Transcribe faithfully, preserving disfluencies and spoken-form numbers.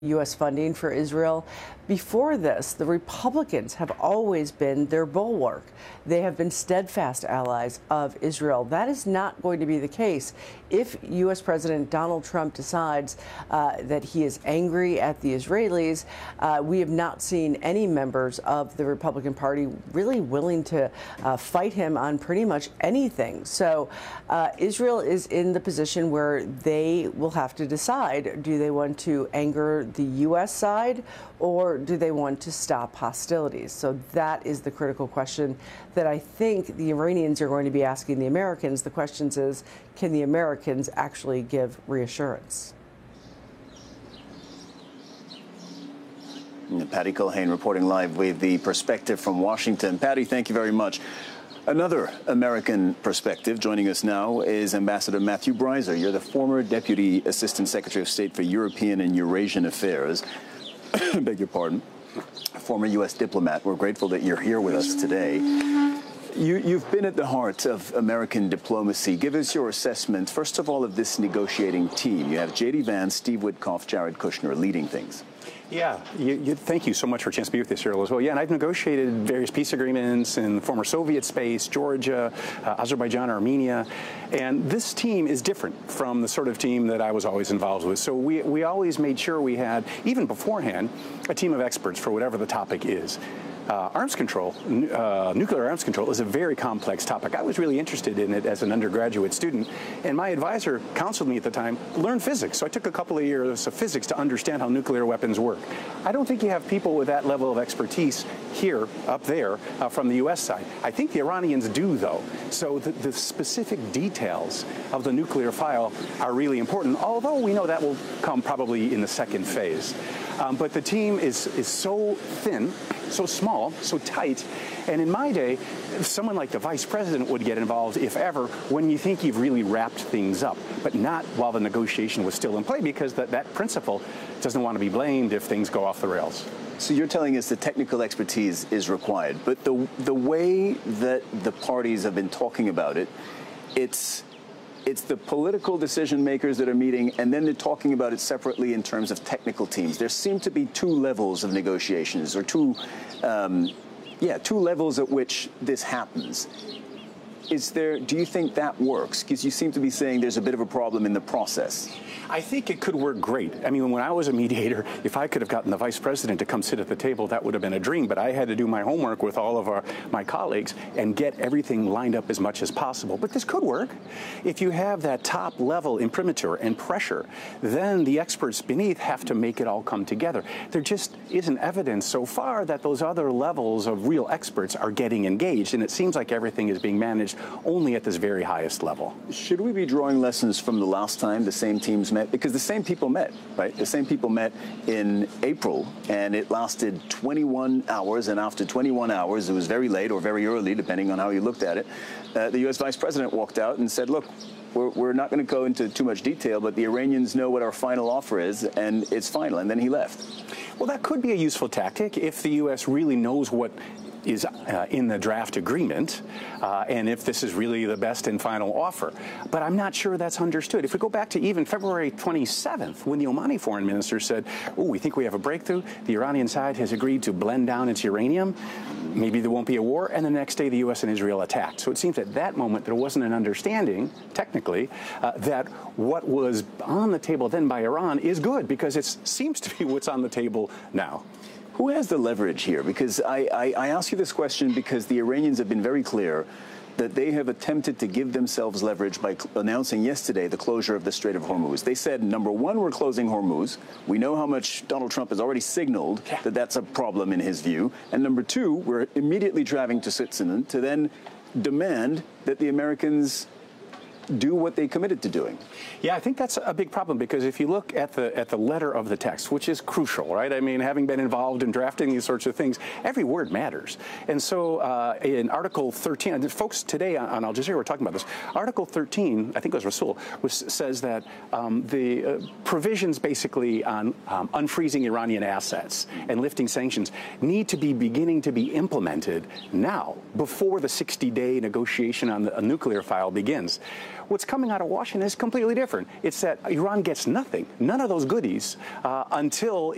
U S funding for Israel. Before this, the Republicans have always been their bulwark. They have been steadfast allies of Israel. That is not going to be the case if U S President Donald Trump decides uh, that he is angry at the Israelis. Uh, we have not seen any members of the Republican Party really willing to uh, fight him on pretty much anything. So uh, Israel is in the position where they will have to decide, do they want to anger the U S side, or do they want to stop hostilities? So that is the critical question that I think the Iranians are going to be asking the Americans. The question is, can the Americans actually give reassurance? Patty Culhane reporting live with the perspective from Washington. Patty, thank you very much. Another American perspective joining us now is Ambassador Matthew Breiser. You're the former Deputy Assistant Secretary of State for European and Eurasian Affairs. Beg your pardon. Former U S diplomat. We're grateful that you're here with us today. You, you've been at the heart of American diplomacy. Give us your assessment, first of all, of this negotiating team. You have J D Vance, Steve Witkoff, Jared Kushner leading things. Yeah, you, you, thank you so much for a chance to be with this, Cyril, as well. Yeah, and I've negotiated various peace agreements in the former Soviet space, Georgia, uh, Azerbaijan, Armenia, and this team is different from the sort of team that I was always involved with. So we, we always made sure we had, even beforehand, a team of experts for whatever the topic is. Uh, arms control, uh, nuclear arms control is a very complex topic. I was really interested in it as an undergraduate student, and my advisor counseled me at the time, learn physics. So I took a couple of years of physics to understand how nuclear weapons work. I don't think you have people with that level of expertise here, up there, uh, from the U S side. I think the Iranians do, though. So the, the specific details of the nuclear file are really important, although we know that will come probably in the second phase. Um, but the team is, is so thin, so small, so tight. And in my day, someone like the vice president would get involved, if ever, when you think you've really wrapped things up, but not while the negotiation was still in play, because that, that principle doesn't want to be blamed if things go off the rails. So you're telling us the technical expertise is required, but the, the way that the parties have been talking about it, it's It's the political decision makers that are meeting, and then they're talking about it separately in terms of technical teams. There seem to be two levels of negotiations, or two, um, yeah, two levels at which this happens. Is there, do you think that works? Because you seem to be saying there's a bit of a problem in the process. I think it could work great. I mean, when I was a mediator, if I could have gotten the vice president to come sit at the table, that would have been a dream. But I had to do my homework with all of our, my colleagues and get everything lined up as much as possible. But this could work. If you have that top level imprimatur and pressure, then the experts beneath have to make it all come together. There just isn't evidence so far that those other levels of real experts are getting engaged. And it seems like everything is being managed only at this very highest level. Should we be drawing lessons from the last time the same teams met? Because the same people met, right? The same people met in April, and it lasted twenty-one hours, and after twenty-one hours, it was very late or very early, depending on how you looked at it, uh, the U S vice president walked out and said, look, we're, we're not going to go into too much detail, but the Iranians know what our final offer is, and it's final, and then he left. Well, that could be a useful tactic if the U S really knows what is uh, in the draft agreement, uh, and if this is really the best and final offer. But I'm not sure that's understood. If we go back to even February twenty-seventh, when the Omani foreign minister said, oh, we think we have a breakthrough, the Iranian side has agreed to blend down its uranium, maybe there won't be a war, and the next day the U S and Israel attacked. So it seems at that moment there wasn't an understanding, technically, uh, that what was on the table then by Iran is good, because it seems to be what's on the table now. Who has the leverage here? Because I, I, I ask you this question because the Iranians have been very clear that they have attempted to give themselves leverage by announcing yesterday the closure of the Strait of Hormuz. They said, number one, we're closing Hormuz. We know how much Donald Trump has already signaled yeah. that that's a problem in his view. And number two, we're immediately traveling to Switzerland to then demand that the Americans do what they committed to doing. Yeah, I think that's a big problem, because if you look at the at the letter of the text, which is crucial, right? I mean, having been involved in drafting these sorts of things, every word matters. And so uh, in Article thirteen, and folks today on, on Al Jazeera were talking about this, Article thirteen, I think it was Rasul, was, says that um, the uh, provisions basically on um, unfreezing Iranian assets and lifting sanctions need to be beginning to be implemented now, before the sixty-day negotiation on the nuclear file begins. What's coming out of Washington is completely different. It's that Iran gets nothing, none of those goodies, uh, until